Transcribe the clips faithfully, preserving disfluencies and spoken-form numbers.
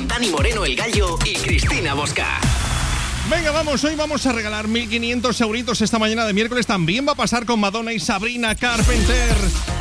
con Dani Moreno el Gallo y Cristina Bosca. Venga, vamos, hoy vamos a regalar mil quinientos euritos esta mañana de miércoles. También va a pasar con Madonna y Sabrina Carpenter.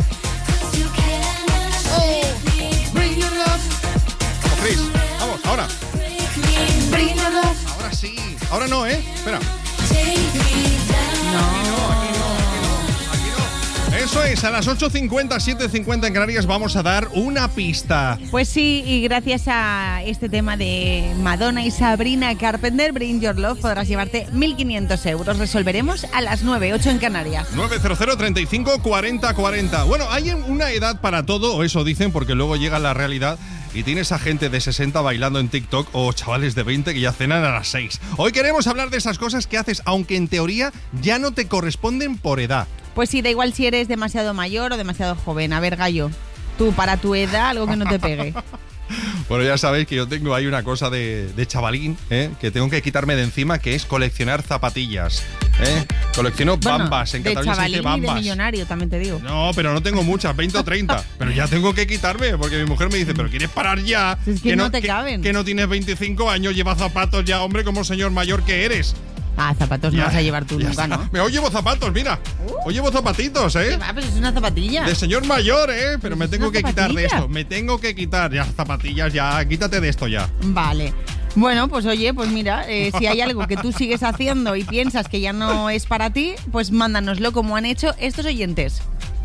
Oh, bring your love. Vamos, Chris, vamos, ahora. Bring your love. Ahora sí. Ahora no, ¿eh? Espera. No. Aquí no, aquí no, aquí no, aquí no. Eso es, a las ocho cincuenta, siete cincuenta en Canarias vamos a dar una pista. Pues sí, y gracias a este tema de Madonna y Sabrina Carpenter, Bring Your Love, podrás llevarte mil quinientos euros. Resolveremos a las nueve, ocho en Canarias. nueve cero cero, treinta y cinco, cuarenta, cuarenta. Bueno, hay una edad para todo, o eso dicen, porque luego llega la realidad y tienes a gente de sesenta bailando en TikTok o chavales de veinte que ya cenan a las seis. Hoy queremos hablar de esas cosas que haces, aunque en teoría ya no te corresponden por edad. Pues sí, da igual si eres demasiado mayor o demasiado joven. A ver, Gallo, tú para tu edad algo que no te pegue. Bueno, ya sabéis que yo tengo ahí una cosa de, de chavalín, ¿eh? Que tengo que quitarme de encima, que es coleccionar zapatillas. ¿eh? Colecciono bueno, bambas, en de Cataluña se dice bambas. Y de millonario, también te digo. No, pero no tengo muchas, veinte o treinta. Pero ya tengo que quitarme, porque mi mujer me dice, pero ¿quieres parar ya? Es que, que no, no te que, caben. Que no tienes veinticinco años, llevas zapatos ya, hombre, como señor mayor que eres. Ah, zapatos ya, no vas a llevar tú nunca, está. ¿no? Me hoy llevo zapatos, mira. Uh. Hoy llevo zapatitos, ¿eh? Ah, pues es una zapatilla. De señor mayor, ¿eh? Pero me tengo que zapatilla? quitar de esto. Me tengo que quitar ya zapatillas, ya. Quítate de esto ya. Vale. Bueno, pues oye, pues mira, eh, si hay algo que tú sigues haciendo y piensas que ya no es para ti, pues mándanoslo como han hecho estos oyentes.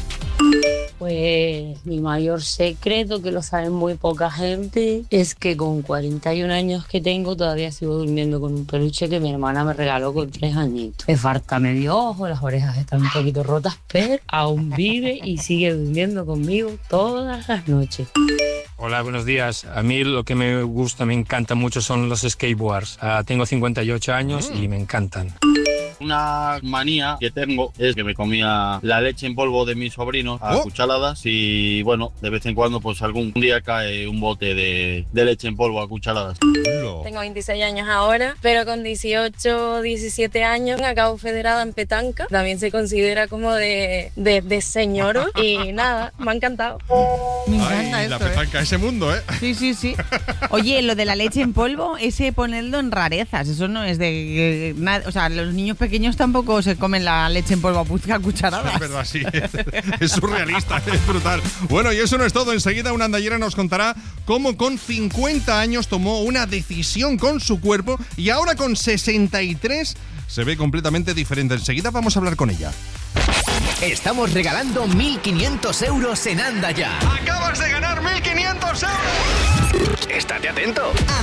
Pues mi mayor secreto, que lo saben muy poca gente, es que con cuarenta y un años que tengo todavía sigo durmiendo con un peluche que mi hermana me regaló con tres añitos. Me falta medio ojo, las orejas están un poquito rotas, pero aún vive y sigue durmiendo conmigo todas las noches. Hola, buenos días. A mí lo que me gusta, me encanta mucho son los skateboards. Uh, tengo cincuenta y ocho años mm. y me encantan. Una manía que tengo es que me comía la leche en polvo de mis sobrinos a oh. cucharadas y bueno, de vez en cuando pues algún día cae un bote de, de leche en polvo a cucharadas. Tengo veintiséis años ahora, pero con dieciocho, diecisiete años acabo federada en petanca. También se considera como de, de, de señor y nada, me ha encantado. Me encanta Ay, esto, la petanca, ¿eh? Ese mundo, ¿eh? Sí, sí, sí. Oye, lo de la leche en polvo, ese ponerlo en rarezas, eso no es de eh, nada, o sea, los niños pequeños tampoco se comen la leche en polvo a cucharadas. Es verdad, sí. Es, es surrealista, es brutal. Bueno, y eso no es todo. Enseguida una andallera nos contará cómo con cincuenta años tomó una decisión con su cuerpo y ahora con sesenta y tres se ve completamente diferente. Enseguida vamos a hablar con ella. Estamos regalando mil quinientos euros en Anda Ya. ¡Acabas de ganar mil quinientos euros! Estate atento.